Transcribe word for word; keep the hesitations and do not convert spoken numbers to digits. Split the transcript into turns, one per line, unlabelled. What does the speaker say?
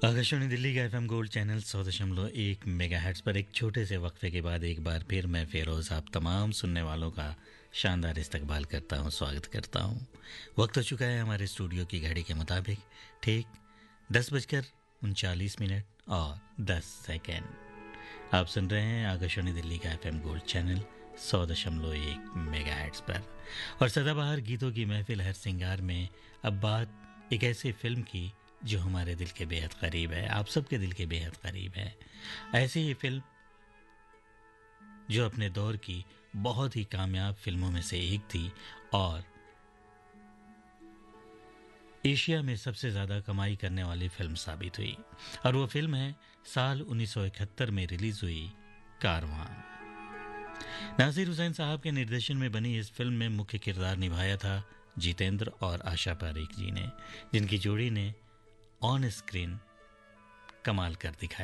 आकाशवाणी दिल्ली का FM gold channel सौ दशमलव एक मेगाहर्ट्ज पर एक छोटे से वक्फे के बाद एक बार फिर मैं फेरोज आप तमाम सुनने वालों का शानदार इस्तकबाल करता हूं, स्वागत करता हूं। वक्त हो चुका है हमारे स्टूडियो की घड़ी के मुताबिक ठीक दस बजकर उनचालीस मिनट और दस सेकेंड। आप सुन रहे हैं आकाशवाणी दिल्ली का एफएम गोल्ड चैनल सौ दशमलव एक मेगाहर्ट्ज पर और सदाबहार गीतों की महफिल हर सिंगार में अब बात एक ऐसी फिल्म की जो हमारे दिल के बेहद करीब है, आप सबके दिल के बेहद करीब है। ऐसी ही फिल्म जो अपने दौर की बहुत ही कामयाब फिल्मों में से एक थी और एशिया में सबसे ज्यादा कमाई करने वाली फिल्म साबित हुई, और वो फिल्म है साल उन्नीस सौ इकहत्तर में रिलीज हुई कारवां। नासिर हुसैन साहब के निर्देशन में बनी इस फिल्म में मुख्य किरदार निभाया था जितेंद्र और आशा पारेख जी ने, जिनकी जोड़ी ने ऑन स्क्रीन कमाल कर दिखाया।